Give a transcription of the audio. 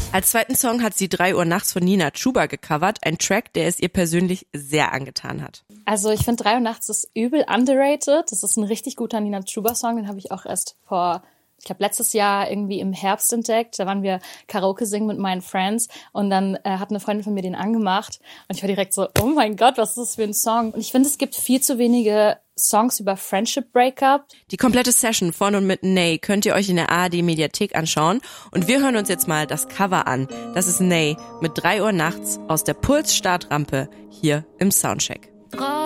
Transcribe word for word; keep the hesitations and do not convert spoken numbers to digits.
Als zweiten Song hat sie drei Uhr nachts von Nina Chuba gecovert, ein Track, der es ihr persönlich sehr angetan hat. Also ich finde drei Uhr nachts ist übel underrated. Das ist ein richtig guter Nina Chuba-Song, den habe ich auch erst vor, ich glaube letztes Jahr irgendwie im Herbst entdeckt. Da waren wir Karaoke singen mit meinen Friends und dann äh, hat eine Freundin von mir den angemacht und ich war direkt so, oh mein Gott, was ist das für ein Song? Und ich finde, es gibt viel zu wenige Songs über Friendship Breakup. Die komplette Session von und mit Ney könnt ihr euch in der A R D Mediathek anschauen und wir hören uns jetzt mal das Cover an. Das ist Ney mit drei Uhr nachts aus der Puls Startrampe hier im Soundcheck.